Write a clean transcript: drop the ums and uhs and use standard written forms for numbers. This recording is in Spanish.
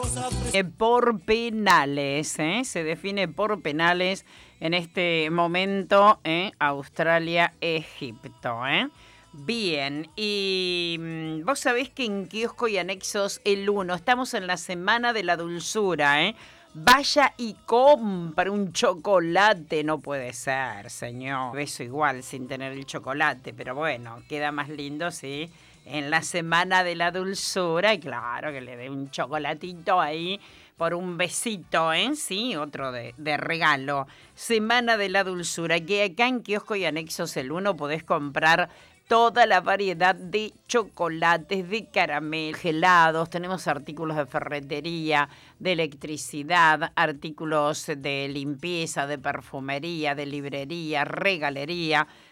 Por penales, se define por penales en este momento Australia-Egipto. Bien, y vos sabés que en Kiosco y Anexos el 1 estamos en la Semana de la Dulzura. Vaya y compra un chocolate, no puede ser, señor. Beso igual sin tener el chocolate, pero bueno, queda más lindo, sí. En la Semana de la Dulzura, y claro que le dé un chocolatito ahí por un besito, sí, otro de regalo. Semana de la Dulzura, que acá en Kiosco y Anexos el 1 podés comprar toda la variedad de chocolates, de caramelos, helados, tenemos artículos de ferretería, de electricidad, artículos de limpieza, de perfumería, de librería, regalería.